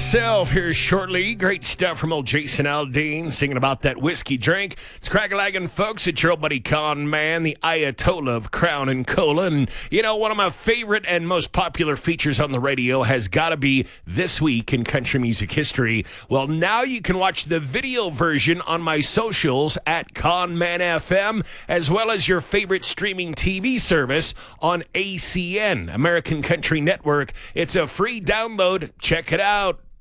myself here shortly. Great stuff from old Jason Aldean singing about that whiskey drink. It's crack-a-lagging, folks. It's your old buddy Con Man, the Ayatollah of Crown and Cola. And, you know, one of my favorite and most popular features on the radio has got to be This Week in Country Music History. Well, now you can watch the video version on my socials at Con Man FM, as well as your favorite streaming TV service on ACN, American Country Network. It's a free download. Check it out.